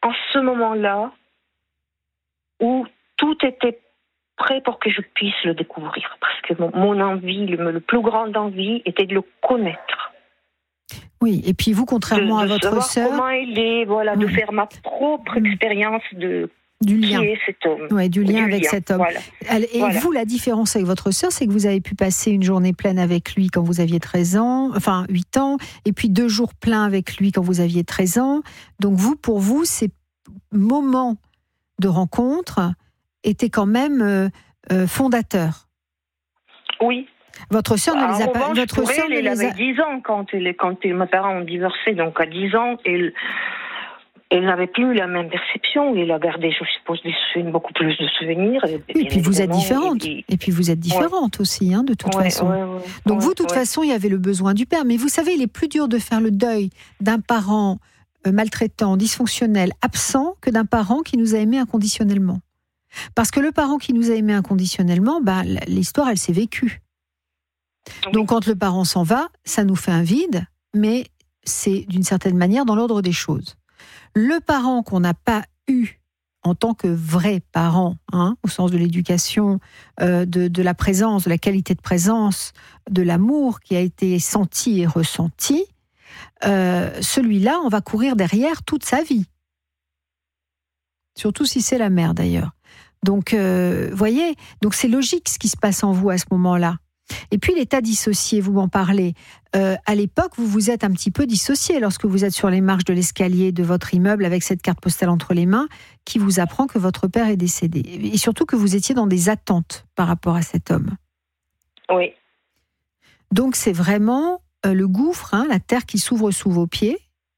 en ce moment-là où tout était prêt pour que je puisse le découvrir. Parce que mon envie, le plus grand envie, était de le connaître. Oui, et puis vous, contrairement à votre sœur... comment il est, voilà, de faire ma propre expérience du lien. Qui est cet homme. Ouais, du lien avec cet homme. Voilà. Et vous, la différence avec votre sœur, c'est que vous avez pu passer une journée pleine avec lui quand vous aviez 8 ans, et puis 2 jours pleins avec lui quand vous aviez 13 ans. Donc pour vous, ces moments de rencontre étaient quand même fondateurs. Oui. Votre sœur ne les a pas... Votre sœur elle avait 10 ans quand mes parents ont divorcé, donc à 10 ans, elle n'avait plus la même perception. Elle a gardé, je suppose, beaucoup plus de souvenirs. Et puis vous êtes différente. Et puis vous êtes différente aussi, de toute façon. Donc vous, de toute façon, il y avait le besoin du père. Mais vous savez, il est plus dur de faire le deuil d'un parent maltraitant, dysfonctionnel, absent, que d'un parent qui nous a aimés inconditionnellement. Parce que le parent qui nous a aimés inconditionnellement, l'histoire, elle s'est vécue. Donc quand le parent s'en va, ça nous fait un vide, mais c'est d'une certaine manière dans l'ordre des choses. Le parent qu'on n'a pas eu en tant que vrai parent, au sens de l'éducation, de la présence, de la qualité de présence, de l'amour qui a été senti et ressenti, celui-là, on va courir derrière toute sa vie. Surtout si c'est la mère d'ailleurs. Donc, voyez, donc c'est logique ce qui se passe en vous à ce moment-là. Et puis l'état dissocié, vous m'en parlez. À l'époque, vous vous êtes un petit peu dissocié lorsque vous êtes sur les marches de l'escalier de votre immeuble avec cette carte postale entre les mains qui vous apprend que votre père est décédé. Et surtout que vous étiez dans des attentes par rapport à cet homme. Oui. Donc c'est vraiment le gouffre, la terre qui s'ouvre sous vos pieds.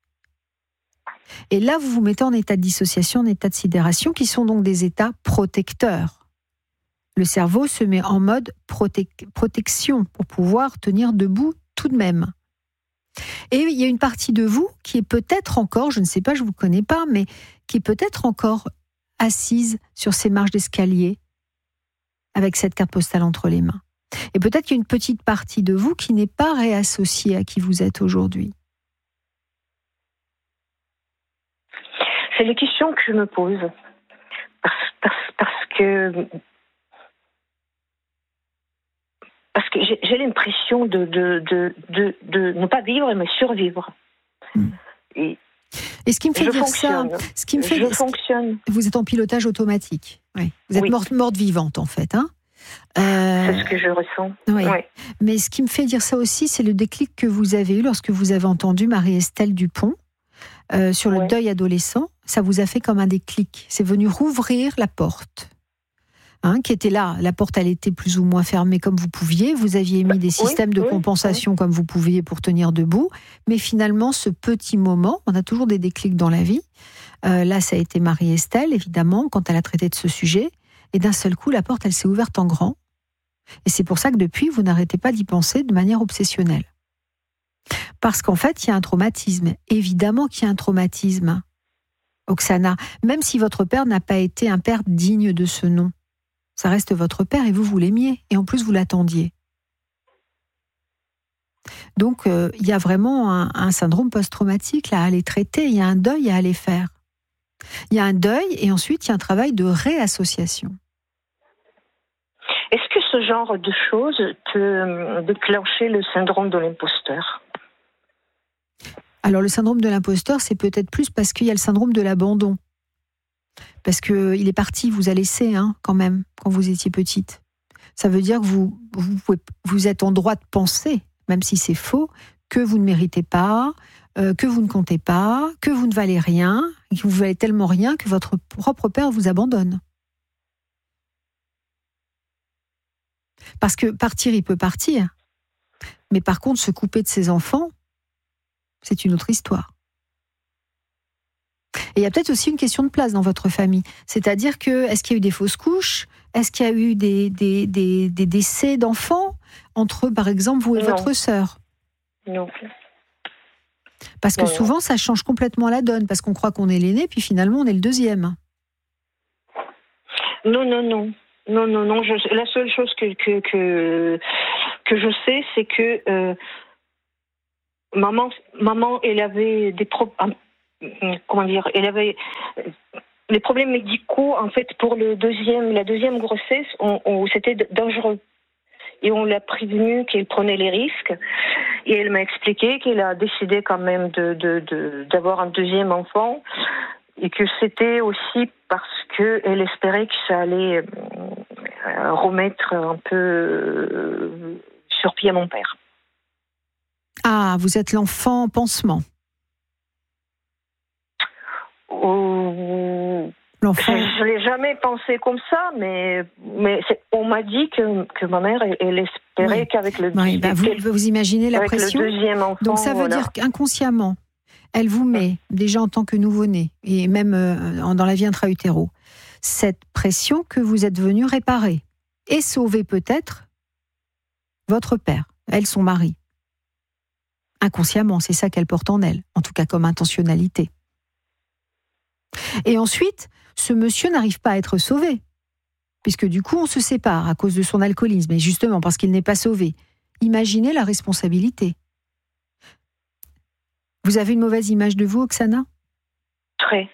Et là, vous vous mettez en état de dissociation, en état de sidération, qui sont donc des états protecteurs. Le cerveau se met en mode protection pour pouvoir tenir debout tout de même. Et il y a une partie de vous qui est peut-être encore, je ne sais pas, je ne vous connais pas, mais qui est peut-être encore assise sur ces marches d'escalier avec cette carte postale entre les mains. Et peut-être qu'il y a une petite partie de vous qui n'est pas réassociée à qui vous êtes aujourd'hui. C'est les questions que je me pose. Parce que j'ai l'impression de ne pas vivre, mais survivre. Et ce qui me fait dire ça, je fonctionne. Vous êtes en pilotage automatique. Oui. Vous êtes morte vivante, en fait. C'est ce que je ressens. Oui. Mais ce qui me fait dire ça aussi, c'est le déclic que vous avez eu lorsque vous avez entendu Marie-Estelle Dupont sur le deuil adolescent. Ça vous a fait comme un déclic. C'est venu rouvrir la porte. Qui était là. La porte, elle était plus ou moins fermée comme vous pouviez. Vous aviez mis des systèmes de compensation comme vous pouviez pour tenir debout. Mais finalement, ce petit moment, on a toujours des déclics dans la vie. Là, ça a été Marie-Estelle, évidemment, quand elle a traité de ce sujet. Et d'un seul coup, la porte, elle s'est ouverte en grand. Et c'est pour ça que depuis, vous n'arrêtez pas d'y penser de manière obsessionnelle. Parce qu'en fait, il y a un traumatisme. Évidemment qu'il y a un traumatisme, Oksana. Même si votre père n'a pas été un père digne de ce nom. Ça reste votre père et vous l'aimiez. Et en plus, vous l'attendiez. Donc, il y a vraiment un syndrome post-traumatique là, à aller traiter. Il y a un deuil à aller faire. Il y a un deuil et ensuite, il y a un travail de réassociation. Est-ce que ce genre de choses peut déclencher le syndrome de l'imposteur ? Alors, le syndrome de l'imposteur, c'est peut-être plus parce qu'il y a le syndrome de l'abandon. Parce qu'il est parti, vous a laissé quand même, quand vous étiez petite. Ça veut dire que vous êtes en droit de penser, même si c'est faux, que vous ne méritez pas, que vous ne comptez pas, que vous ne valez rien, que vous valez tellement rien que votre propre père vous abandonne. Parce que partir, il peut partir. Mais par contre, se couper de ses enfants, c'est une autre histoire. Et il y a peut-être aussi une question de place dans votre famille. C'est-à-dire que, est-ce qu'il y a eu des fausses couches ? Est-ce qu'il y a eu des décès d'enfants entre, par exemple, vous et votre sœur ? Non. Parce que souvent, ça change complètement la donne, parce qu'on croit qu'on est l'aîné, puis finalement, on est le deuxième. Non. La seule chose que je sais, c'est que maman, elle avait elle avait les problèmes médicaux, en fait, pour la deuxième grossesse, c'était dangereux. Et on l'a prévenue qu'elle prenait les risques. Et elle m'a expliqué qu'elle a décidé quand même d'avoir un deuxième enfant. Et que c'était aussi parce qu'elle espérait que ça allait remettre un peu sur pied mon père. Ah, vous êtes l'enfant pansement. L'enfant. Je ne l'ai jamais pensé comme ça, mais on m'a dit que ma mère, elle espérait qu'avec le vous imaginez la pression. Le deuxième enfant, donc ça veut dire qu'inconsciemment, elle vous met, déjà en tant que nouveau-né, et même dans la vie intra-utéro, cette pression que vous êtes venu réparer et sauver peut-être votre père, elle, son mari. Inconsciemment, c'est ça qu'elle porte en elle, en tout cas comme intentionnalité. Et ensuite, ce monsieur n'arrive pas à être sauvé, puisque du coup, on se sépare à cause de son alcoolisme, et justement parce qu'il n'est pas sauvé. Imaginez la responsabilité. Vous avez une mauvaise image de vous, Oksana ? Très.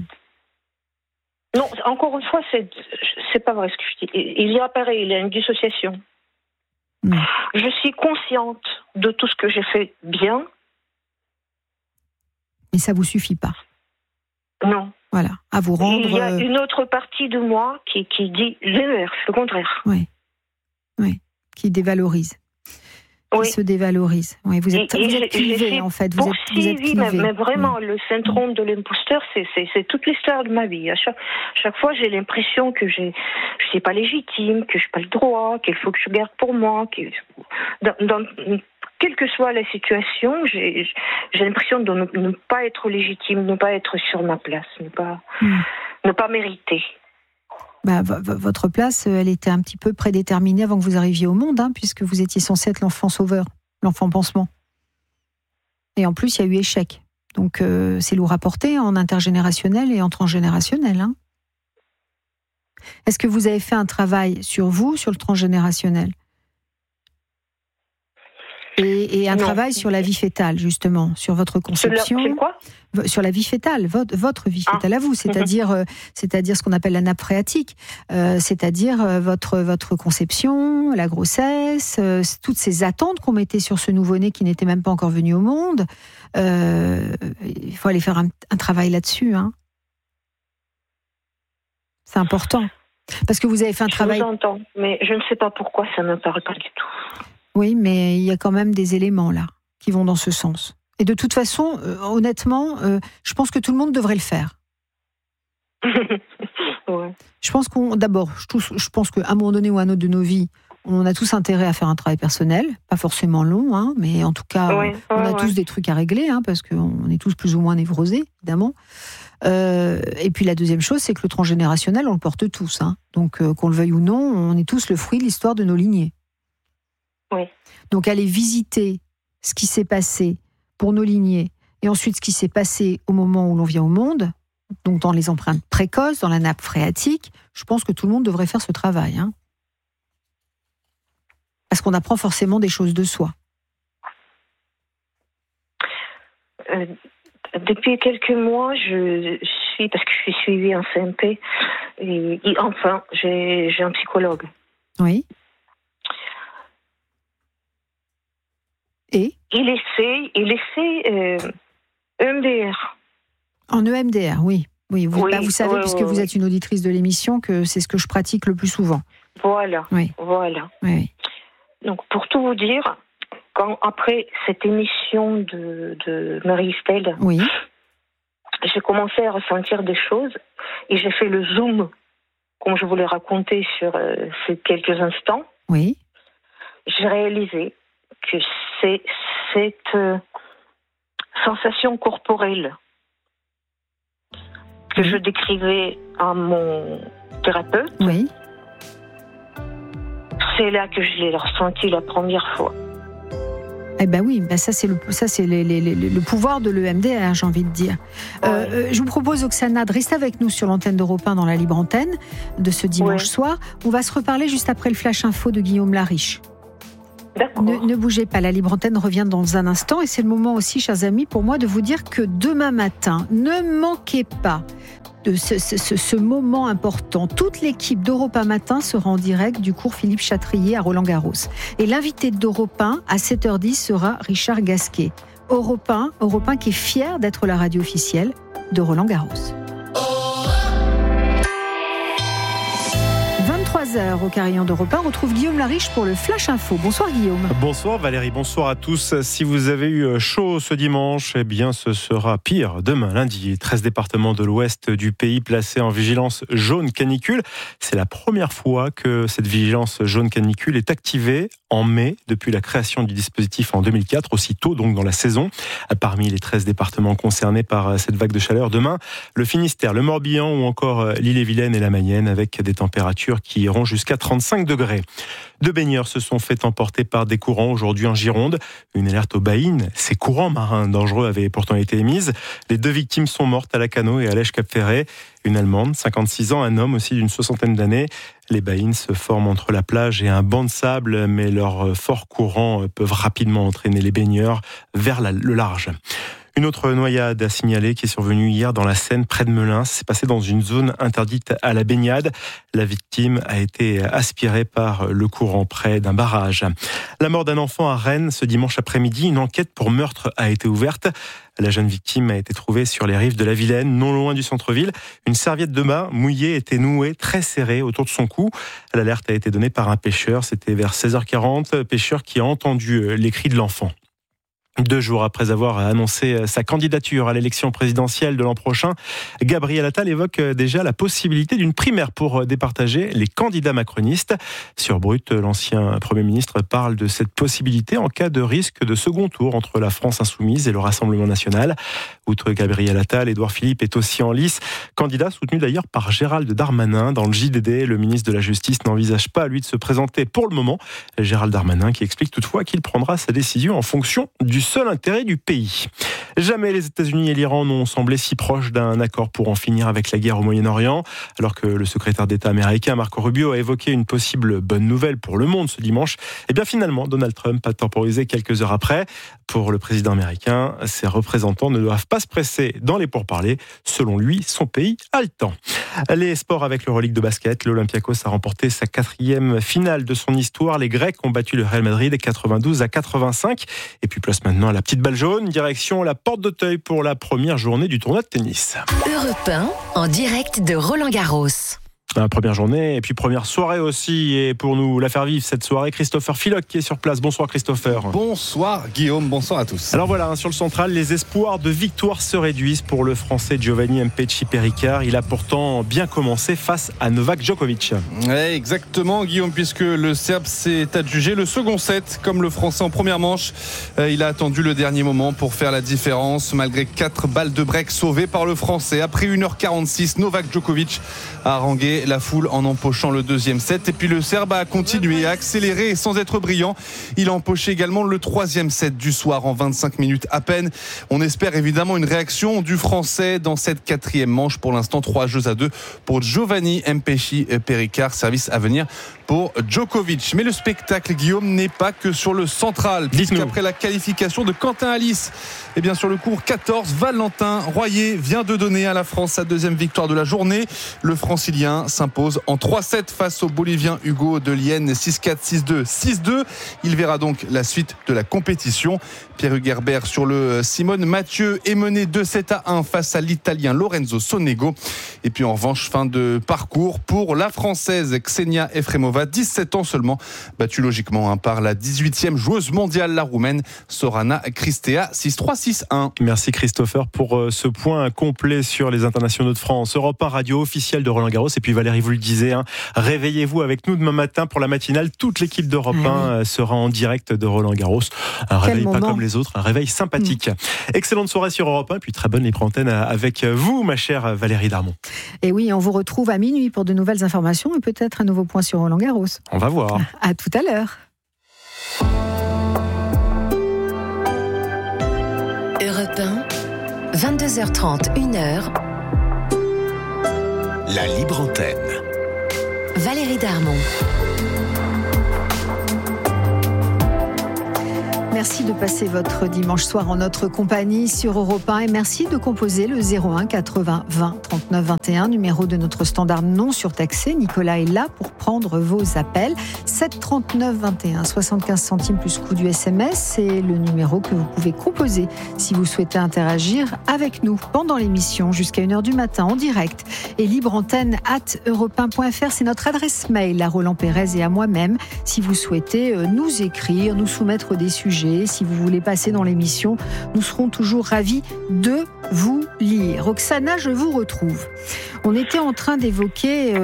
Non, encore une fois, c'est pas vrai ce que je dis. Il y a pareil, il y a une dissociation. Je suis consciente de tout ce que j'ai fait bien. Mais ça vous suffit pas. Non. Voilà, à vous rendre... Il y a une autre partie de moi qui dit l'inverse, le contraire. Oui, qui dévalorise. Qui se dévalorise. Oui, vous êtes clivé, en fait. Vous êtes clivé. Mais vraiment, le syndrome de l'imposteur, c'est toute l'histoire de ma vie. À chaque fois, j'ai l'impression que je suis pas légitime, que je n'ai pas le droit, qu'il faut que je garde pour moi. Quelle que soit la situation, j'ai l'impression de ne pas être légitime, de ne pas être sur ma place, ne pas mériter. Votre place, elle était un petit peu prédéterminée avant que vous arriviez au monde, puisque vous étiez censé être l'enfant sauveur, l'enfant pansement. Et en plus, il y a eu échec. Donc, c'est lourd à porter en intergénérationnel et en transgénérationnel. Est-ce que vous avez fait un travail sur vous, sur le transgénérationnel ? Et un travail sur la vie fétale, justement, sur votre conception. Sur quoi ? Sur la vie fétale, votre vie fétale à vous, c'est-à-dire ce qu'on appelle la nappe phréatique, c'est-à-dire votre conception, la grossesse, toutes ces attentes qu'on mettait sur ce nouveau-né qui n'était même pas encore venu au monde. Il faut aller faire un travail là-dessus. C'est important. Parce que vous avez fait un travail... Je vous entends, mais je ne sais pas pourquoi ça ne me parle pas du tout. Oui, mais il y a quand même des éléments là qui vont dans ce sens. Et de toute façon, honnêtement, je pense que tout le monde devrait le faire. Ouais. Je pense qu'à un moment donné ou à un autre de nos vies, on a tous intérêt à faire un travail personnel, pas forcément long, mais en tout cas, on a tous des trucs à régler, parce qu'on est tous plus ou moins névrosés, évidemment. Et puis la deuxième chose, c'est que le transgénérationnel, on le porte tous. Donc, qu'on le veuille ou non, on est tous le fruit de l'histoire de nos lignées. Oui. Donc aller visiter ce qui s'est passé pour nos lignées et ensuite ce qui s'est passé au moment où l'on vient au monde, donc dans les empreintes précoces, dans la nappe phréatique, je pense que tout le monde devrait faire ce travail. Parce qu'on apprend forcément des choses de soi. Depuis quelques mois, parce que je suis suivie en CMP, et enfin, j'ai un psychologue. Oui. Et il essaie EMDR. En EMDR, oui. Vous savez, puisque vous êtes une auditrice de l'émission, que c'est ce que je pratique le plus souvent. Voilà. Oui. Voilà. Oui. Donc, pour tout vous dire, après cette émission de Marie-Estelle, oui. J'ai commencé à ressentir des choses et j'ai fait le zoom, comme je vous l'ai raconté sur ces quelques instants. Oui. J'ai réalisé que c'est cette sensation corporelle que je décrivais à mon thérapeute. Oui. C'est là que je l'ai ressenti la première fois. Eh ben oui, ça c'est le pouvoir de l'EMDR, j'ai envie de dire. Je vous propose, Oksana, de rester avec nous sur l'antenne d'Europe 1 dans la libre antenne de ce dimanche soir. On va se reparler juste après le flash info de Guillaume Lariche. D'accord. Ne bougez pas, la Libre Antenne revient dans un instant et c'est le moment aussi, chers amis, pour moi de vous dire que demain matin, ne manquez pas de ce moment important. Toute l'équipe d'Europe 1 Matin sera en direct du cours Philippe Chatrier à Roland-Garros. Et l'invité d'Europe 1 à 7h10 sera Richard Gasquet. Europe 1 qui est fier d'être la radio officielle de Roland-Garros. 23h au Carillon d'Europe 1, on retrouve Guillaume Lariche pour le Flash Info. Bonsoir Guillaume. Bonsoir Valérie, bonsoir à tous. Si vous avez eu chaud ce dimanche, eh bien ce sera pire demain lundi. 13 départements de l'ouest du pays placés en vigilance jaune canicule. C'est la première fois que cette vigilance jaune canicule est activée en mai depuis la création du dispositif en 2004, aussitôt donc dans la saison. Parmi les 13 départements concernés par cette vague de chaleur, demain, le Finistère, le Morbihan ou encore l'Ille-et-Vilaine et la Mayenne avec des températures qui iront jusqu'à 35 degrés. 2 baigneurs se sont fait emporter par des courants aujourd'hui en Gironde. Une alerte aux baïnes, ces courants marins dangereux avaient pourtant été émises. Les 2 victimes sont mortes à Lacanau et à Lèche-Cap-Ferret. Une Allemande, 56 ans, un homme aussi d'une 60aine d'années. Les baïnes se forment entre la plage et un banc de sable, mais leurs forts courants peuvent rapidement entraîner les baigneurs vers le large. Une autre noyade à signaler qui est survenue hier dans la Seine près de Melun. C'est passé dans une zone interdite à la baignade. La victime a été aspirée par le courant près d'un barrage. La mort d'un enfant à Rennes ce dimanche après-midi. Une enquête pour meurtre a été ouverte. La jeune victime a été trouvée sur les rives de la Vilaine, non loin du centre-ville. Une serviette de bain mouillée était nouée très serrée autour de son cou. L'alerte a été donnée par un pêcheur. C'était vers 16h40. Pêcheur qui a entendu les cris de l'enfant. 2 jours après avoir annoncé sa candidature à l'élection présidentielle de l'an prochain, Gabriel Attal évoque déjà la possibilité d'une primaire pour départager les candidats macronistes. Sur Brut, l'ancien Premier ministre parle de cette possibilité en cas de risque de second tour entre la France insoumise et le Rassemblement national. Outre Gabriel Attal, Édouard Philippe est aussi en lice, candidat soutenu d'ailleurs par Gérald Darmanin. Dans le JDD, le ministre de la Justice n'envisage pas, lui, de se présenter pour le moment. Gérald Darmanin qui explique toutefois qu'il prendra sa décision en fonction du seul intérêt du pays. Jamais les États-Unis et l'Iran n'ont semblé si proches d'un accord pour en finir avec la guerre au Moyen-Orient, alors que le secrétaire d'État américain Marco Rubio a évoqué une possible bonne nouvelle pour le monde ce dimanche. Et bien finalement, Donald Trump a temporisé quelques heures après. Pour le président américain, ses représentants ne doivent pas se presser dans les pourparlers. Selon lui, son pays a le temps. Les sports avec l'Euroleague de basket, l'Olympiakos a remporté sa 4e finale de son histoire. Les Grecs ont battu le Real Madrid 92-85. Et puis place maintenant à la petite balle jaune, direction la Porte d'Auteuil pour la première journée du tournoi de tennis. Europe 1, en direct de Roland-Garros. La première journée et puis première soirée aussi. Et pour nous la faire vivre cette soirée, Christopher Philoc qui est sur place. Bonsoir Christopher. Bonsoir Guillaume, bonsoir à tous. Alors voilà, sur le central, les espoirs de victoire se réduisent pour le Français Giovanni Mpetshi-Perricard. Il a pourtant bien commencé face à Novak Djokovic. Ouais, exactement Guillaume, puisque le Serbe s'est adjugé le second set comme le Français en première manche. Il a attendu le dernier moment pour faire la différence malgré 4 balles de break sauvées par le Français. Après 1h46, Novak Djokovic a harangué la foule en empochant le 2e set. Et puis le Serbe a continué à accélérer et sans être brillant. Il a empoché également le 3e set du soir en 25 minutes à peine. On espère évidemment une réaction du Français dans cette 4e manche. Pour l'instant, 3-2 pour Giovanni Mpetshi-Perricard. Service à venir pour Djokovic. Mais le spectacle, Guillaume, n'est pas que sur le central. Puisqu'après la qualification de Quentin Halys, et bien sur le cours 14, Valentin Royer vient de donner à la France sa 2e victoire de la journée. Le francilien s'impose en 3-7 face au Bolivien Hugo de Lienne, 6-4, 6-2, 6-2. Il verra donc la suite de la compétition. Pierre Hugerbert sur le Simone Mathieu est mené 2-7-1 face à l'Italien Lorenzo Sonego. Et puis en revanche, fin de parcours pour la Française Ksenia Efremova, 17 ans seulement, battue logiquement par la 18e joueuse mondiale, la Roumaine Sorana Cristea, 6-3, 6-1. Merci Christopher pour ce point complet sur les internationaux de France. Europe 1 radio officielle de Roland-Garros. Et puis Valérie, vous le disiez, réveillez-vous avec nous demain matin pour la matinale. Toute l'équipe d'Europe 1 sera en direct de Roland-Garros. Un réveil pas comme les autres, un réveil sympathique. Excellente soirée sur Europe 1, puis très bonne libre antenne avec vous, ma chère Valérie Darmon. Et oui, on vous retrouve à minuit pour de nouvelles informations et peut-être un nouveau point sur Roland-Garros. On va voir. À tout à l'heure. Europe 1, 22h30, 1h. La libre antenne. Valérie Darmon. Merci de passer votre dimanche soir en notre compagnie sur Europe 1 et merci de composer le 01 80 20 39 21, numéro de notre standard non surtaxé. Nicolas est là pour prendre vos appels. 7 39 21, 75 centimes plus coût du SMS, c'est le numéro que vous pouvez composer si vous souhaitez interagir avec nous pendant l'émission jusqu'à 1h du matin en direct. Et libre antenne @europe1.fr, c'est notre adresse mail à Roland Pérez et à moi-même. Si vous souhaitez nous écrire, nous soumettre des sujets, si vous voulez passer dans l'émission, nous serons toujours ravis de vous lire. Roxana, je vous retrouve. On était en train d'évoquer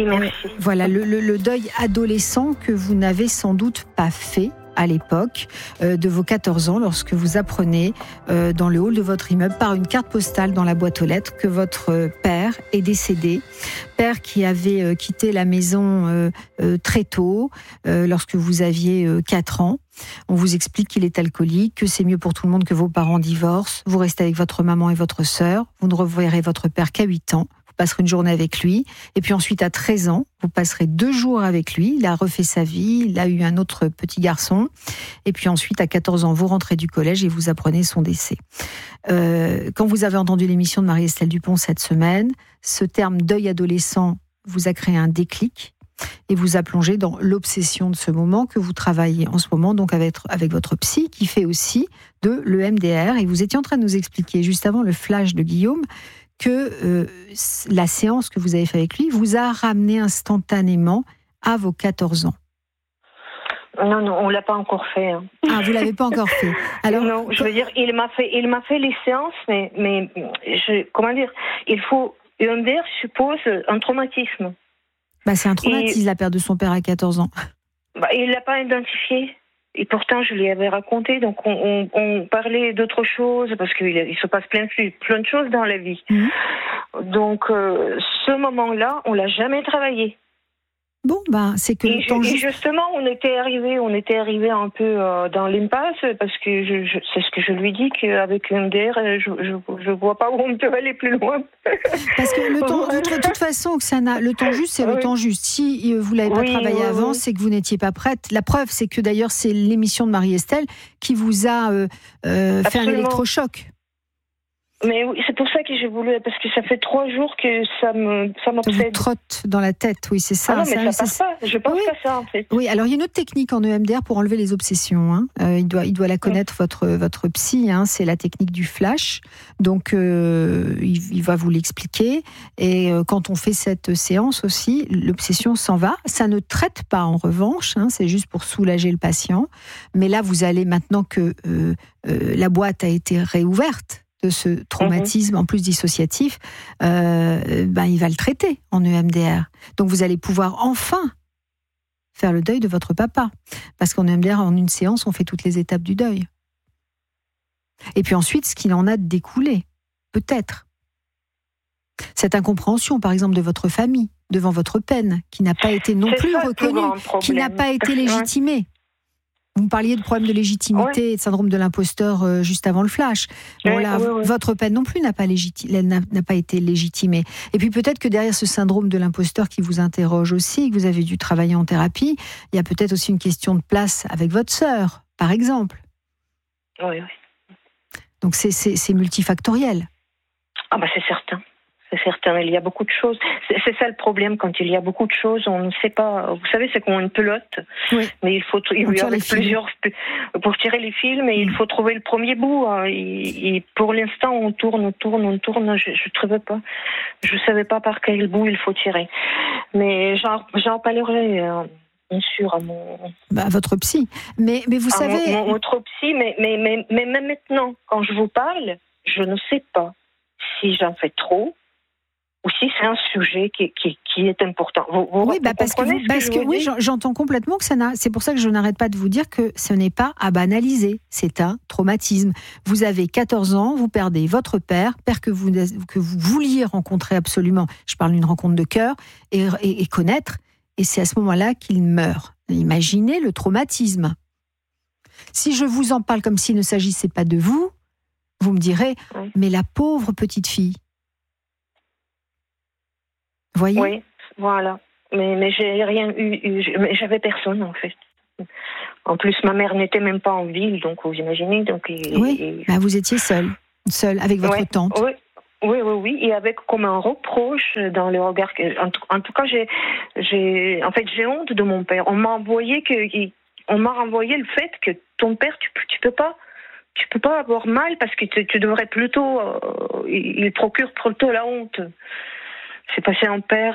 le deuil adolescent que vous n'avez sans doute pas fait à l'époque de vos 14 ans, lorsque vous apprenez dans le hall de votre immeuble par une carte postale dans la boîte aux lettres que votre père est décédé. Père qui avait quitté la maison très tôt, lorsque vous aviez 4 ans. On vous explique qu'il est alcoolique, que c'est mieux pour tout le monde que vos parents divorcent. Vous restez avec votre maman et votre sœur. Vous ne reverrez votre père qu'à 8 ans. Vous passerez une journée avec lui. Et puis ensuite, à 13 ans, vous passerez 2 jours avec lui. Il a refait sa vie. Il a eu un autre petit garçon. Et puis ensuite, à 14 ans, vous rentrez du collège et vous apprenez son décès. Quand vous avez entendu l'émission de Marie-Estelle Dupont cette semaine, ce terme deuil adolescent vous a créé un déclic. Et vous a plongé dans l'obsession de ce moment que vous travaillez en ce moment donc avec votre psy qui fait aussi de l'EMDR. Et vous étiez en train de nous expliquer juste avant le flash de Guillaume que la séance que vous avez faite avec lui vous a ramené instantanément à vos 14 ans. Non, on l'a pas encore fait. Hein. Ah, vous l'avez pas encore fait. Alors, non, je veux dire, il m'a fait les séances, mais comment dire, EMDR suppose un traumatisme. C'est un traumatisme, la perte de son père à 14 ans. Il ne l'a pas identifié. Et pourtant, je lui avais raconté. Donc, on parlait d'autres choses, parce qu'il se passe plein de choses dans la vie. Donc, ce moment-là, on ne l'a jamais travaillé. Bon, c'est que et justement, on était arrivé un peu dans l'impasse parce que c'est ce que je lui dis qu'avec MDR, je vois pas où on peut aller plus loin. Parce que le temps, de toute façon, Oksana, le temps juste, c'est le temps juste. Si vous l'avez pas travaillé avant, c'est que vous n'étiez pas prête. La preuve, c'est que d'ailleurs, c'est l'émission de Marie-Estelle qui vous a fait un électrochoc. Mais oui, c'est pour ça que j'ai voulu, parce que ça fait 3 jours que ça m'obsède. Ça vous trotte dans la tête, oui, c'est ça. Ah non, mais ça passe pas. Je pense qu'à ça, en fait. Oui, alors il y a une autre technique en EMDR pour enlever les obsessions. Hein. Il doit la connaître, votre psy. Hein. C'est la technique du flash. Donc, il va vous l'expliquer. Et quand on fait cette séance aussi, l'obsession s'en va. Ça ne traite pas, en revanche. Hein. C'est juste pour soulager le patient. Mais là, vous allez, maintenant que la boîte a été réouverte, de ce traumatisme en plus dissociatif, il va le traiter en EMDR. Donc vous allez pouvoir enfin faire le deuil de votre papa. Parce qu'en EMDR, en une séance, on fait toutes les étapes du deuil. Et puis ensuite, ce qu'il en a découlé, peut-être. Cette incompréhension, par exemple, de votre famille, devant votre peine, qui n'a pas été non plus reconnue, qui n'a pas été légitimée. Vous me parliez de problème de légitimité et de syndrome de l'imposteur juste avant le flash. Votre peine non plus n'a pas été légitimée. Et puis peut-être que derrière ce syndrome de l'imposteur qui vous interroge aussi, que vous avez dû travailler en thérapie, il y a peut-être aussi une question de place avec votre sœur, par exemple. Oui. Donc c'est multifactoriel. Ah c'est certain. C'est certain, il y a beaucoup de choses. C'est ça le problème, quand il y a beaucoup de choses, on ne sait pas. Vous savez, c'est comme une pelote, mais il y a plusieurs pour tirer les fils, mais il faut trouver le premier bout. Et pour l'instant, on tourne. Je trouvais pas, je savais pas par quel bout il faut tirer. Mais j'en parlerai. Bien sûr, à votre psy. Mais vous savez, mon autre psy. Mais même maintenant, quand je vous parle, je ne sais pas si j'en fais trop. Ou si c'est un sujet qui est important. J'entends complètement que c'est pour ça que je n'arrête pas de vous dire que ce n'est pas à banaliser. C'est un traumatisme. Vous avez 14 ans, vous perdez votre père que vous vouliez rencontrer absolument. Je parle d'une rencontre de cœur et connaître. Et c'est à ce moment-là qu'il meurt. Imaginez le traumatisme. Si je vous en parle comme s'il ne s'agissait pas de vous, vous me direz, mais la pauvre petite fille. Voyez ? Oui, voilà. Mais j'ai rien eu. Mais j'avais personne, en fait. En plus, ma mère n'était même pas en ville, donc vous imaginez. Donc, vous étiez seule avec votre tante. Oui, et avec comme un reproche dans le regard. En tout cas, j'ai honte de mon père. On m'a renvoyé le fait que ton père, tu peux pas avoir mal parce que tu devrais plutôt, il procure plutôt la honte. C'est passé un père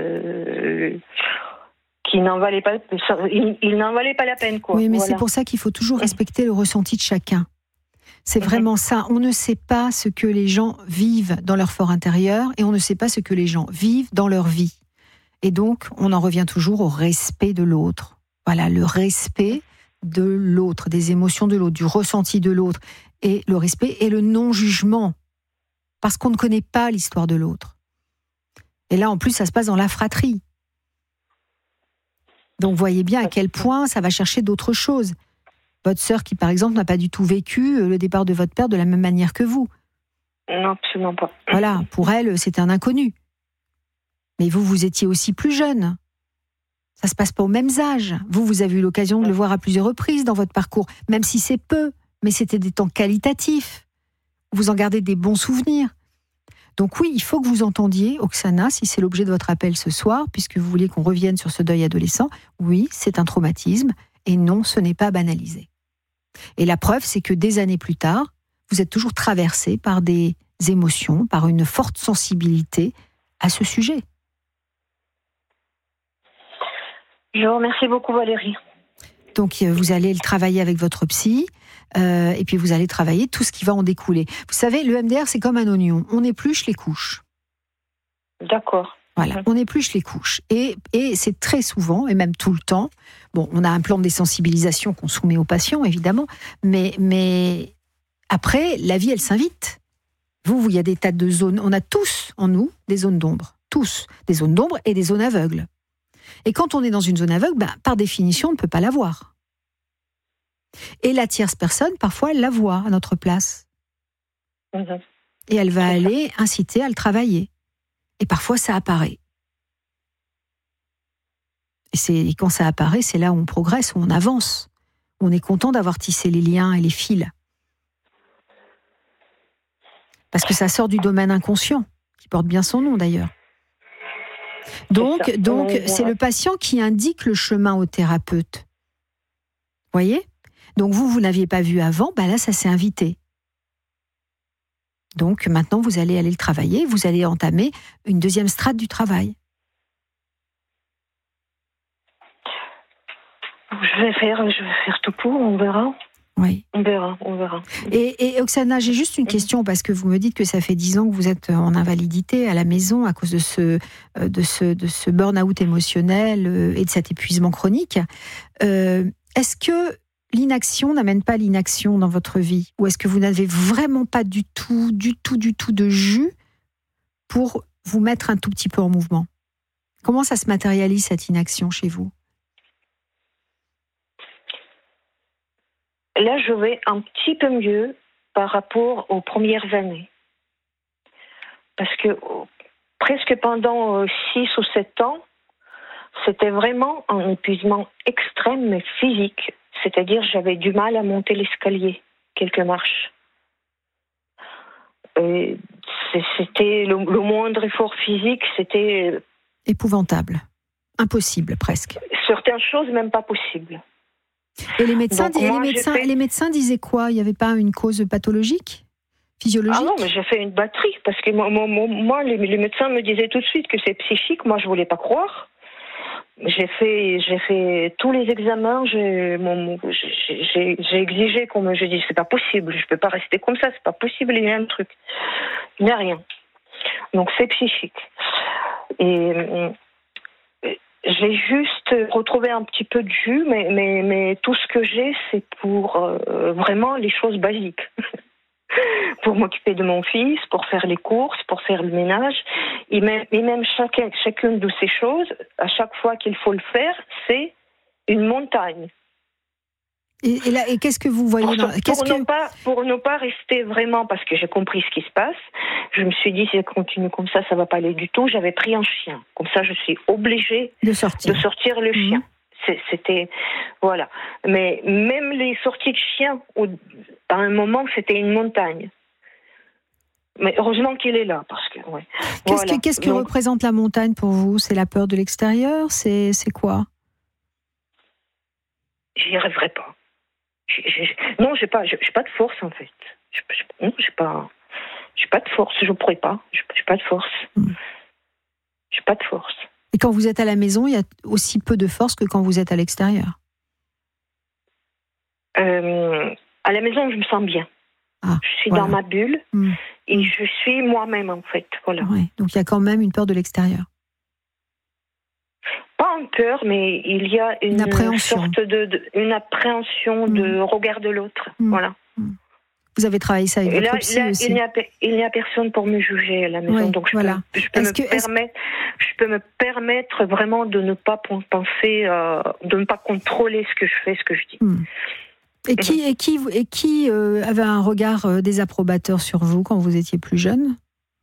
qui n'en valait pas, il n'en valait pas la peine, quoi. Oui, mais c'est pour ça qu'il faut toujours respecter le ressenti de chacun. C'est vraiment ça. On ne sait pas ce que les gens vivent dans leur fort intérieur et on ne sait pas ce que les gens vivent dans leur vie. Et donc, on en revient toujours au respect de l'autre. Voilà, le respect de l'autre, des émotions de l'autre, du ressenti de l'autre. Et le respect et le non-jugement. Parce qu'on ne connaît pas l'histoire de l'autre. Et là, en plus, ça se passe dans la fratrie. Donc, voyez bien à quel point ça va chercher d'autres choses. Votre sœur qui, par exemple, n'a pas du tout vécu le départ de votre père de la même manière que vous. Non, absolument pas. Voilà, pour elle, c'était un inconnu. Mais vous étiez aussi plus jeune. Ça se passe pas aux mêmes âges. Vous avez eu l'occasion de le voir à plusieurs reprises dans votre parcours, même si c'est peu, mais c'était des temps qualitatifs. Vous en gardez des bons souvenirs. Donc oui, il faut que vous entendiez, Oksana, si c'est l'objet de votre appel ce soir, puisque vous voulez qu'on revienne sur ce deuil adolescent, oui, c'est un traumatisme, et non, ce n'est pas banalisé. Et la preuve, c'est que des années plus tard, vous êtes toujours traversé par des émotions, par une forte sensibilité à ce sujet. Je vous remercie beaucoup, Valérie. Donc, vous allez le travailler avec votre psy, et puis vous allez travailler tout ce qui va en découler. Vous savez, le MDR, c'est comme un oignon. On épluche les couches. D'accord. Voilà, on épluche les couches. Et c'est très souvent, et même tout le temps, bon, on a un plan de désensibilisation qu'on soumet aux patients, évidemment, mais après, la vie, elle s'invite. Il y a des tas de zones, on a tous en nous des zones d'ombre. Tous. Des zones d'ombre et des zones aveugles. Et quand on est dans une zone aveugle, par définition, on ne peut pas la voir. Et la tierce personne, parfois, elle la voit à notre place. Et elle va aller inciter à le travailler. Et parfois, ça apparaît. Et quand ça apparaît, c'est là où on progresse, où on avance. Où on est content d'avoir tissé les liens et les fils. Parce que ça sort du domaine inconscient, qui porte bien son nom d'ailleurs. Donc, c'est le patient qui indique le chemin au thérapeute. Vous voyez ? Donc, vous n'aviez pas vu avant, là, ça s'est invité. Donc, maintenant, vous allez aller le travailler, vous allez entamer une deuxième strate du travail. Je vais faire tout pour, on verra. Oui. On verra. Et Oksana, j'ai juste une question, parce que vous me dites que ça fait 10 ans que vous êtes en invalidité à la maison à cause de ce burn-out émotionnel et de cet épuisement chronique. Est-ce que l'inaction n'amène pas l'inaction dans votre vie ? Ou est-ce que vous n'avez vraiment pas du tout de jus pour vous mettre un tout petit peu en mouvement ? Comment ça se matérialise, cette inaction, chez vous ? Là, je vais un petit peu mieux par rapport aux premières années. Parce que presque pendant 6 ou 7 ans, c'était vraiment un épuisement extrême, mais physique. C'est-à-dire, j'avais du mal à monter l'escalier, quelques marches. Et c'était le moindre effort physique, c'était... épouvantable. Impossible, presque. Certaines choses, même pas possibles. Et les médecins disaient quoi ? Il n'y avait pas une cause pathologique ? Physiologique ? Ah non, mais j'ai fait une batterie, parce que moi les médecins me disaient tout de suite que c'est psychique, moi je voulais pas croire. J'ai fait tous les examens, j'ai exigé qu'on me... J'ai dit, c'est pas possible, je peux pas rester comme ça, c'est pas possible, il y a un truc. Il n'y a rien. Donc c'est psychique. Et... j'ai juste retrouvé un petit peu de jus, mais tout ce que j'ai, c'est pour vraiment les choses basiques. Pour m'occuper de mon fils, pour faire les courses, pour faire le ménage. Et même chacune de ces choses, à chaque fois qu'il faut le faire, c'est une montagne. Et qu'est-ce que vous voyez pour ne pas rester vraiment, parce que j'ai compris ce qui se passe, je me suis dit, si je continue comme ça va pas aller du tout. J'avais pris un chien. Comme ça, je suis obligée de sortir le chien. C'était, voilà. Mais même les sorties de chiens, à un moment, c'était une montagne. Mais heureusement qu'il est là, parce que, ouais. Qu'est-ce que représente la montagne pour vous? C'est la peur de l'extérieur? C'est quoi? J'y arriverai pas. Non, j'ai pas de force, en fait. Non, j'ai pas de force, je pourrais pas. J'ai pas de force. J'ai pas de force. Et quand vous êtes à la maison, il y a aussi peu de force que quand vous êtes à l'extérieur? À la maison, je me sens bien. Je suis dans ma bulle et je suis moi-même, en fait. Voilà. Ouais. Donc il y a quand même une peur de l'extérieur. Pas en peur, mais il y a une appréhension. Sorte une appréhension de regard de l'autre. Voilà. Vous avez travaillé ça avec votre psy aussi. Il n'y a personne pour me juger à la maison, donc je peux me permettre vraiment de ne pas penser, de ne pas contrôler ce que je fais, ce que je dis. Et qui avait un regard désapprobateur sur vous quand vous étiez plus jeune?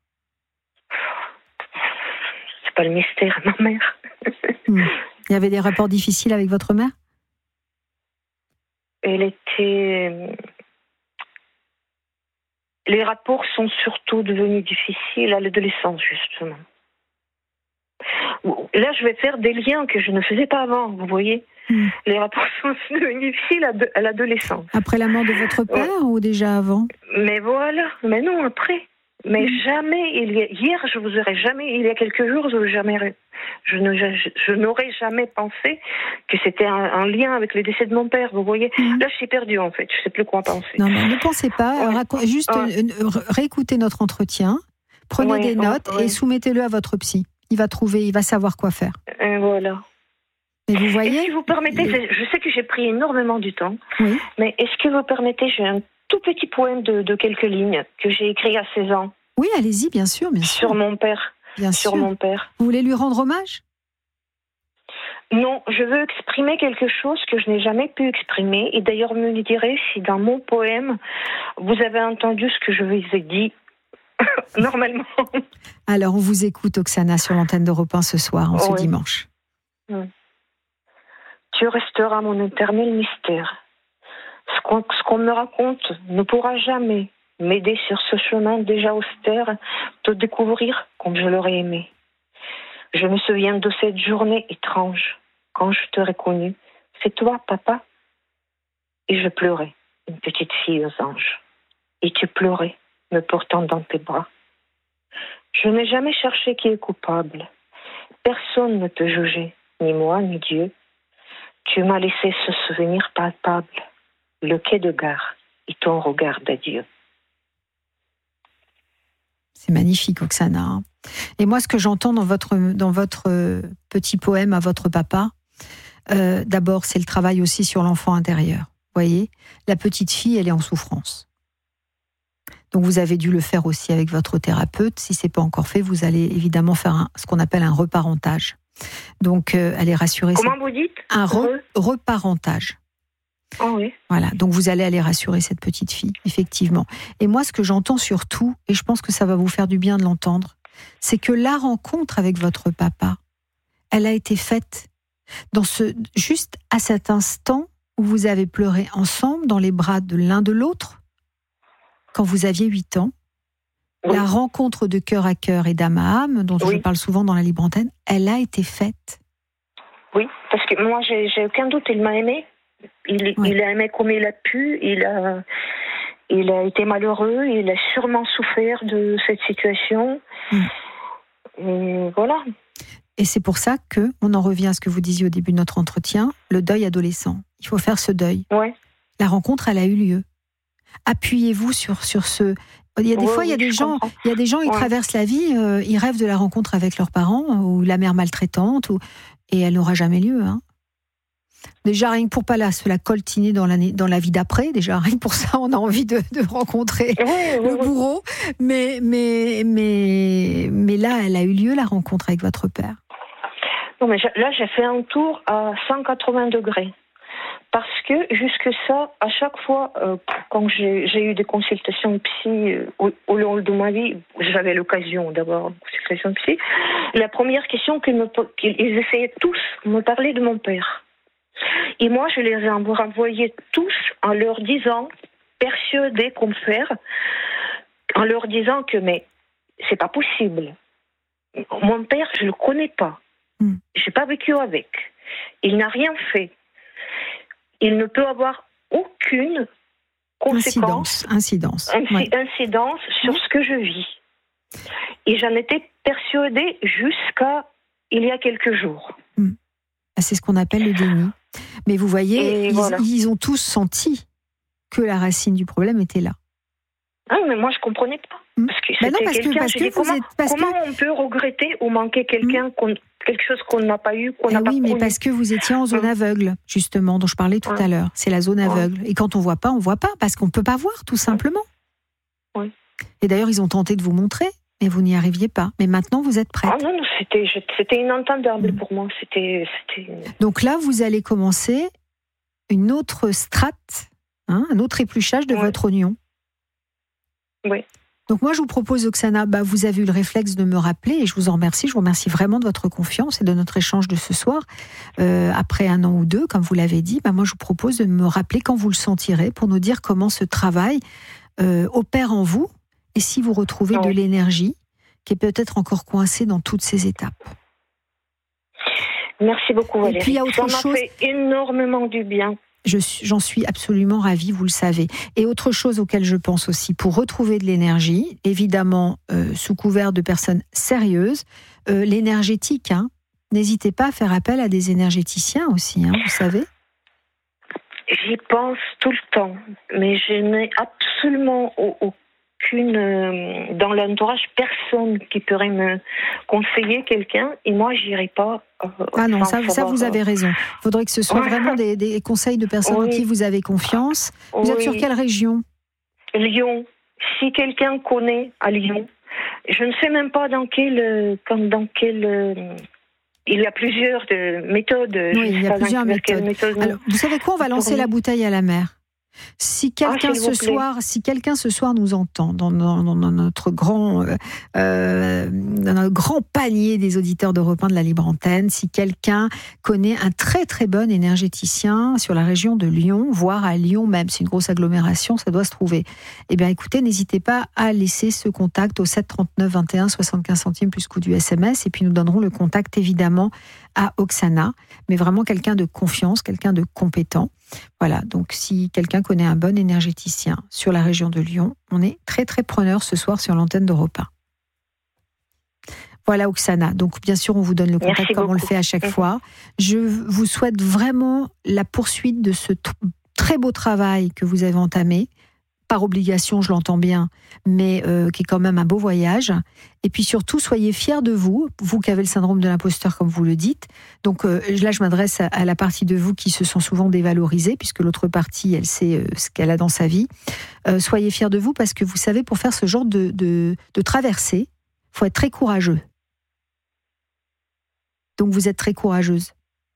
C'est pas le mystère, ma mère. Il y avait des rapports difficiles avec votre mère? Les rapports sont surtout devenus difficiles à l'adolescence, justement. Là, je vais faire des liens que je ne faisais pas avant, vous voyez. Les rapports sont devenus difficiles à l'adolescence. Après la mort de votre père ou déjà avant? Mais voilà, mais non, après. Mais jamais, hier, je vous aurais jamais, il y a quelques jours, je n'aurais jamais pensé que c'était un lien avec le décès de mon père, vous voyez. Là, je suis perdue, en fait, je ne sais plus quoi penser. Non, mais ne pensez pas, réécoutez notre entretien, prenez des notes et soumettez-le à votre psy. Il va savoir quoi faire. Voilà. Et vous voyez, si vous permettez, je sais que j'ai pris énormément du temps, mais est-ce que vous permettez, j'ai un tout petit poème de quelques lignes que j'ai écrit à 16 ans. Oui, allez-y, bien sûr. Sur mon père. Sur mon père. Vous voulez lui rendre hommage? Non, je veux exprimer quelque chose que je n'ai jamais pu exprimer. Et d'ailleurs, me direz si dans mon poème, vous avez entendu ce que je vous ai dit normalement. Alors, on vous écoute, Oksana, sur l'antenne d'Europe 1 ce soir, ce dimanche. Tu resteras mon éternel mystère. Ce qu'on me raconte ne pourra jamais m'aider sur ce chemin déjà austère, te découvrir comme je l'aurais aimé. Je me souviens de cette journée étrange, quand je t'aurais connu. C'est toi, papa? Et je pleurais, une petite fille aux anges. Et tu pleurais, me portant dans tes bras. Je n'ai jamais cherché qui est coupable. Personne ne peut juger, ni moi, ni Dieu. Tu m'as laissé ce souvenir palpable, le quai de gare et ton regard d'adieu. C'est magnifique, Oksana. Et moi, ce que j'entends dans votre petit poème à votre papa, d'abord, c'est le travail aussi sur l'enfant intérieur. Vous voyez, la petite fille, elle est en souffrance. Donc, vous avez dû le faire aussi avec votre thérapeute. Si ce n'est pas encore fait, vous allez évidemment faire ce qu'on appelle un reparentage. Donc, allez rassurer... Comment vous dites? Un reparentage. Oh oui. Voilà, donc vous allez aller rassurer cette petite fille, effectivement. Et moi, ce que j'entends surtout, et je pense que ça va vous faire du bien de l'entendre, c'est que la rencontre avec votre papa, elle a été faite juste à cet instant où vous avez pleuré ensemble dans les bras de l'un de l'autre, quand vous aviez 8 ans. Oui. La rencontre de cœur à cœur et d'âme à âme, dont je parle souvent dans la libre antenne, elle a été faite. Oui, parce que moi, j'ai aucun doute, il m'a aimé. Il a aimé comme il a pu, il a été malheureux, il a sûrement souffert de cette situation. Et voilà. Et c'est pour ça qu'on en revient à ce que vous disiez au début de notre entretien, le deuil adolescent. Il faut faire ce deuil. Ouais. La rencontre, elle a eu lieu. Appuyez-vous sur ce... Il y a des fois, il y a des gens, ils traversent la vie, ils rêvent de la rencontre avec leurs parents, ou la mère maltraitante, et elle n'aura jamais lieu, hein. Déjà, rien que pour pas se la coltiner dans la vie d'après, déjà, rien que pour ça, on a envie de rencontrer le bourreau. Mais là, elle a eu lieu, la rencontre avec votre père. Non, mais là, j'ai fait un tour à 180 degrés. Parce que, jusque ça, à chaque fois, quand j'ai eu des consultations psy au long de ma vie, j'avais l'occasion d'avoir une consultation psy, la première question qu'ils essayaient tous de me parler de mon père. Et moi, je les ai renvoyés tous en leur disant, persuadés qu'on me faire, en leur disant que mais c'est pas possible. Mon père, je le connais pas. J'ai pas vécu avec. Il n'a rien fait. Il ne peut avoir aucune conséquence, incidence sur ce que je vis. Et j'en étais persuadée jusqu'à il y a quelques jours. C'est ce qu'on appelle le déni. Mais vous voyez, ils ont tous senti que la racine du problème était là. Ah, mais moi je comprenais pas. Parce que c'était comment on peut regretter ou manquer quelqu'un, quelque chose qu'on n'a pas eu, qu'on n'a pas connu. Mais parce que vous étiez en zone aveugle, justement, dont je parlais tout à l'heure. C'est la zone aveugle. Et quand on voit pas, parce qu'on peut pas voir, tout simplement. Et d'ailleurs, ils ont tenté de vous montrer, mais vous n'y arriviez pas. Mais maintenant, vous êtes prête. Ah non, c'était inentendable pour moi. Donc là, vous allez commencer une autre strate, un autre épluchage de votre oignon. Oui. Donc moi, je vous propose, Oksana, vous avez eu le réflexe de me rappeler, et je vous en remercie. Je vous remercie vraiment de votre confiance et de notre échange de ce soir. Après 1 an ou 2, comme vous l'avez dit, moi, je vous propose de me rappeler quand vous le sentirez pour nous dire comment ce travail opère en vous et si vous retrouvez de l'énergie qui est peut-être encore coincée dans toutes ces étapes. Merci beaucoup, Valérie. Et puis, il y a autre chose. Ça m'a fait énormément du bien. J'en suis absolument ravie, vous le savez. Et autre chose auquel je pense aussi, pour retrouver de l'énergie, évidemment, sous couvert de personnes sérieuses, l'énergétique, n'hésitez pas à faire appel à des énergéticiens aussi, vous savez. J'y pense tout le temps, mais je n'ai absolument aucune, dans l'entourage, personne qui pourrait me conseiller quelqu'un, et moi, j'irai pas. Non, ça vous avez raison. Il faudrait que ce soit vraiment des conseils de personnes en qui vous avez confiance. Vous êtes sur quelle région ? Lyon. Si quelqu'un connaît à Lyon, je ne sais même pas dans quelle il y a plusieurs méthodes. Oui, il y a plusieurs méthodes. Alors, vous savez quoi ? On va lancer la bouteille à la mer. Si quelqu'un ce soir nous entend dans notre grand panier des auditeurs d'Europe 1 de la Libre Antenne, si quelqu'un connaît un très très bon énergéticien sur la région de Lyon, voire à Lyon même, c'est une grosse agglomération, ça doit se trouver. Eh bien écoutez, n'hésitez pas à laisser ce contact au 7 39 21 75 centimes plus coût du SMS, et puis nous donnerons le contact évidemment à Oksana, mais vraiment quelqu'un de confiance, quelqu'un de compétent. Voilà, donc si quelqu'un connaît un bon énergéticien sur la région de Lyon, on est très très preneur ce soir sur l'antenne d'Europe 1. Voilà, Oksana. Donc bien sûr, on vous donne le contact comme on le fait à chaque fois. Je vous souhaite vraiment la poursuite de ce très beau travail que vous avez entamé. Par obligation, je l'entends bien, mais qui est quand même un beau voyage. Et puis surtout, soyez fiers de vous, vous qui avez le syndrome de l'imposteur, comme vous le dites. Donc là, je m'adresse à la partie de vous qui se sent souvent dévalorisée, puisque l'autre partie, elle sait ce qu'elle a dans sa vie. Soyez fiers de vous, parce que vous savez, pour faire ce genre de traversée, il faut être très courageux. Donc vous êtes très courageuse.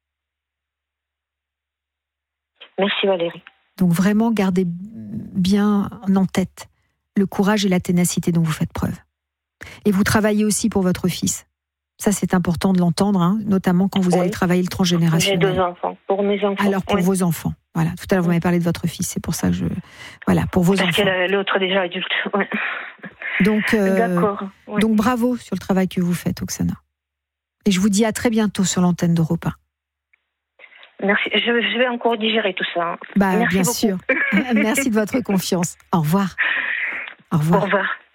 Merci Valérie. Donc vraiment, gardez bien en tête le courage et la ténacité dont vous faites preuve. Et vous travaillez aussi pour votre fils. Ça, c'est important de l'entendre, notamment quand vous allez travailler le transgénérationnel. J'ai 2 enfants, pour mes enfants. Alors, pour vos enfants. Voilà. Tout à l'heure, vous m'avez parlé de votre fils, c'est pour ça que Voilà, pour vos enfants. Parce que l'autre est déjà adulte, Donc, d'accord. Donc, bravo sur le travail que vous faites, Oksana. Et je vous dis à très bientôt sur l'antenne d'Europe 1. Merci. Je vais encore digérer tout ça. Merci bien beaucoup. sûr. Merci de votre confiance. Au revoir. Au revoir. Au revoir.